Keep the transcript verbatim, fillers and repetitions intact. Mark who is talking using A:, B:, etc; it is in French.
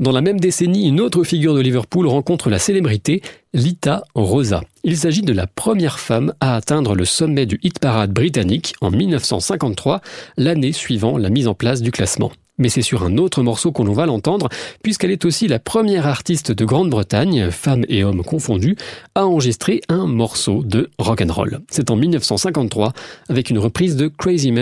A: Dans la même décennie, une autre figure de Liverpool rencontre la célébrité, Lita Rosa. Il s'agit de la première femme à atteindre le sommet du hit-parade britannique en dix-neuf cent cinquante-trois, l'année suivant la mise en place du classement. Mais c'est sur un autre morceau qu'on va l'entendre, puisqu'elle est aussi la première artiste de Grande-Bretagne, femmes et hommes confondus, à enregistrer un morceau de rock'n'roll. C'est en dix-neuf cent cinquante-trois, avec une reprise de Crazy Man